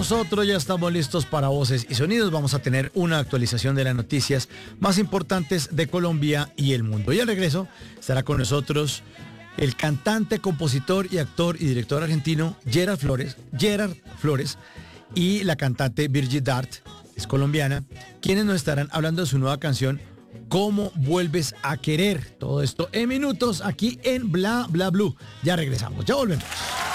nosotros ya estamos listos para Voces y Sonidos. Vamos a tener una actualización de las noticias más importantes de Colombia y el mundo. Y al regreso estará con nosotros el cantante, compositor y actor y director argentino Gerard Flores y la cantante Virgil Dart, es colombiana, quienes nos estarán hablando de su nueva canción ¿Cómo vuelves a querer? Todo esto en minutos aquí en Bla Bla Blue. Ya regresamos, ya volvemos.